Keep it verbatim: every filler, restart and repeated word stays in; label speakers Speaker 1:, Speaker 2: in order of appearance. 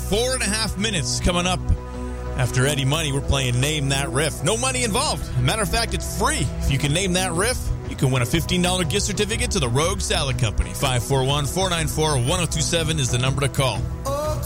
Speaker 1: four and a half minutes coming up. After Eddie Money, we're playing Name That Riff. No money involved. Matter of fact, it's free. If you can name that riff, you can win a fifteen dollars gift certificate to the Rogue Salad Company. five four one, four nine four, one oh two seven is the number to call.